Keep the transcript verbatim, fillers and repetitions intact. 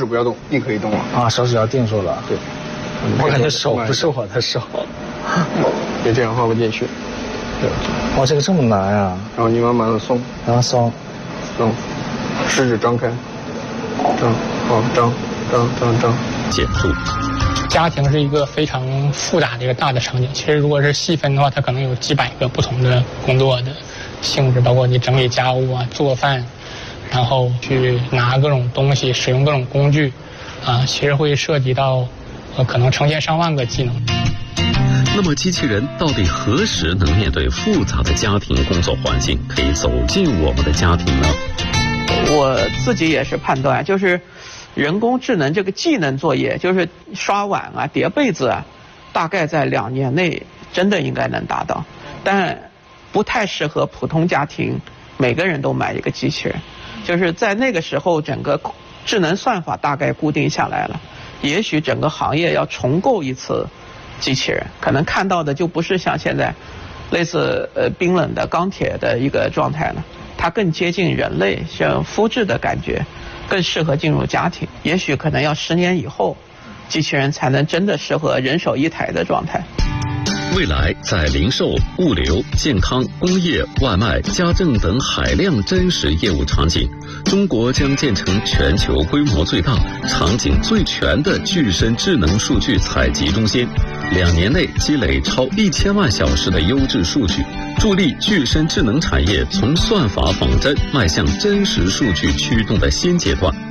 指不要动，地可以动了。 啊，手指要定住了。 对， 我感觉手不是我的手。 别这样放不进去。对。 哇，这个这么难啊！ 然后你慢慢的松， 然后松， 松，食指张开，张，好，张，张，张，张， 减速。 家庭是一个非常复杂的一个大的场景，其实如果是细分的话，它可能有几百个不同的工作的性质，包括你整理家务啊、做饭，然后去拿各种东西、使用各种工具，啊，其实会涉及到呃可能成千上万个技能。 那么机器人到底何时能面对复杂的家庭工作环境，可以走进我们的家庭呢？ 我自己也是判断，就是人工智能这个技能作业，就是刷碗啊、叠被子啊，大概在两年内真的应该能达到，但不太适合普通家庭每个人都买一个机器人。就是在那个时候，整个智能算法大概固定下来了，也许整个行业要重构一次机器人，可能看到的就不是像现在类似呃冰冷的钢铁的一个状态了，它更接近人类，像肤质的感觉，更适合进入家庭。也许可能要十年以后，机器人才能真的适合人手一台的状态。 未来在零售、物流、健康、工业、外卖、家政等海量真实业务场景，中国将建成全球规模最大、场景最全的具身智能数据采集中心。两年内积累超一千万小时的优质数据，助力具身智能产业从算法仿真迈向真实数据驱动的新阶段。